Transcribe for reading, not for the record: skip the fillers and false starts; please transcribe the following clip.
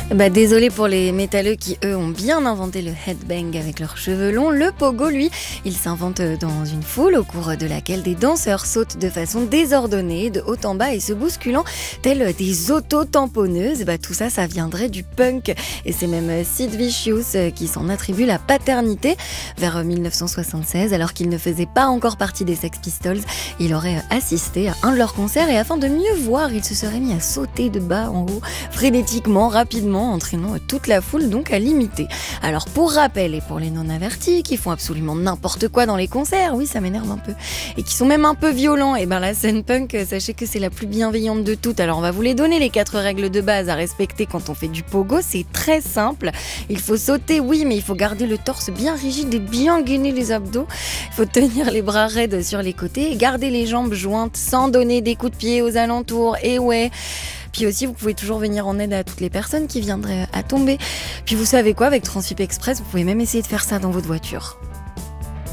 Désolé pour les métalleux qui, eux, ont bien inventé le headbang avec leurs cheveux longs. Le pogo, lui, il s'invente dans une foule au cours de laquelle des danseurs sautent de façon désordonnée, de haut en bas et se bousculant, tels des auto-tamponneuses. Tout ça, ça viendrait du punk. Et c'est même Sid Vicious qui s'en attribue la paternité. Vers 1976, alors qu'il ne faisait pas encore partie des Sex Pistols, il aurait assisté à un de leurs concerts et afin de mieux voir, il se serait mis à sauter de bas en haut, frénétiquement, rapidement, entraînant toute la foule donc à l'imiter. Alors pour rappel et pour les non-avertis qui font absolument n'importe quoi dans les concerts, oui ça m'énerve un peu, et qui sont même un peu violents, et la scène punk, sachez que c'est la plus bienveillante de toutes. Alors on va vous les donner, les 4 règles de base à respecter quand on fait du pogo. C'est très simple, il faut sauter, oui, mais il faut garder le torse bien rigide et bien gainer les abdos. Il faut tenir les bras raides sur les côtés et garder les jambes jointes sans donner des coups de pied aux alentours. Et ouais. Puis aussi, vous pouvez toujours venir en aide à toutes les personnes qui viendraient à tomber. Puis vous savez quoi, avec Transfip Express, vous pouvez même essayer de faire ça dans votre voiture.